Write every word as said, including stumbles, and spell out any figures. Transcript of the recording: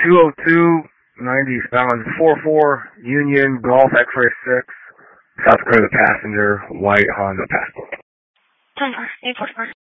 two oh two ninety-seven four four Union Golf X-Ray six, South Dakota passenger, white Honda Passport.